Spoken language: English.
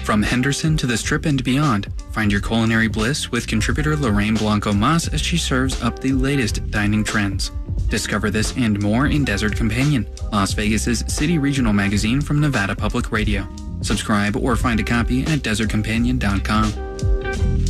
From Henderson to the Strip and beyond, find your culinary bliss with contributor Lorraine Blanco Mas as she serves up the latest dining trends. Discover this and more in Desert Companion, Las Vegas's city regional magazine from Nevada Public Radio. Subscribe or find a copy at desertcompanion.com.